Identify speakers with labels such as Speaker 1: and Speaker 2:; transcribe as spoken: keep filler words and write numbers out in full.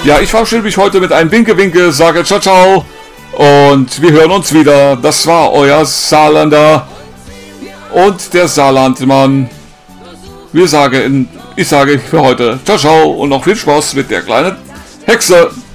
Speaker 1: Ja, ich verabschiede mich heute mit einem Winke-Winke, sage ciao, ciao und wir hören uns wieder. Das war euer Saarlander und der Saarlandmann. Wir sagen, ich sage für heute ciao, ciao und noch viel Spaß mit der kleinen Hexe.